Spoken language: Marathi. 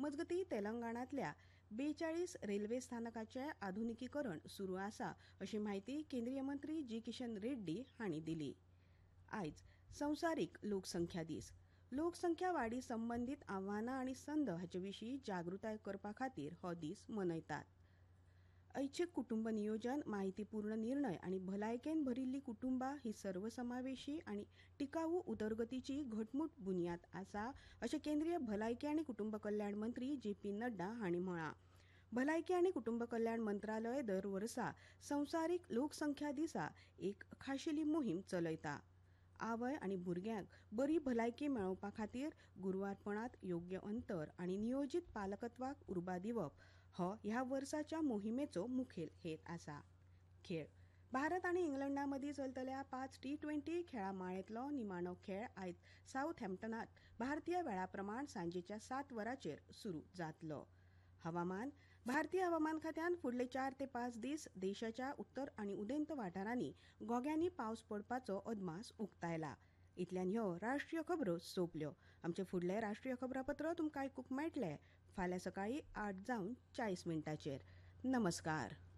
मजगती तेलंगणातल्या 42 रेल्वे स्थानकांचे आधुनिकीकरण सुरू आसा अशी माहिती केंद्रीय मंत्री जी किशन रेड्डी हांणी दिली। आयज संवसारीक लोकसंख्या दीस। लोकसंख्या वाडी संबंधित आव्हानां आनी संद हाचे विशीं जागृताय करपा खातीर हो दीस मनयतात। ऐच्छिक कुटुंब नियोजन, माहितीपूर्ण निर्णय आनी भलायकेन भरिल्लीं कुटुंबां ही सर्वसमावेशी आनी टिकाऊ उदरगतीची घटमूट बुनयाद आसा अशें केंद्रीय भलायकी आनी कुटुंब कल्याण मंत्री जे.पी. नड्डा हांणी म्हळां। भलायकी आनी कुटुंब कल्याण मंत्रालय दर वर्सा संवसारीक लोकसंख्या दिसा एक खाशेली मोहीम चलयता। आवय आनी भुरग्यांक बरी भलायकी मेळोवपा खातीर गुरवारपणांत योग्य अंतर आनी नियोजीत पालकत्वाक उर्बा दिवप हो ह्या वर्साच्या मोहिमेचो मुखेल हेत आसा। खेळ भारत आनी इंग्लंडा मदीं चलतल्या 5 T20 खेळा माळेंतलो निमाणो खेळ आयज साउथहॅम्प्टनात भारतीय वेळा प्रमाण सांजेच्या 7 वरांचेर सुरू जातलो। हवामान भारतीय हवामान खात्यान फुडले 4 ते 5 दीस देशाच्या उत्तर आनी उदेंत वाठारांनी गोग्यांनी पावस पडपाचो अदमास उक्तायला। इतल्यान ह्यो राष्ट्रीय खबरो सोंपल्यो। आमचे फुडले राष्ट्रीय खबरापत्र तुमकां आयकूंक मेळटले फाल्यां सकाळीं 8:40 नमस्कार।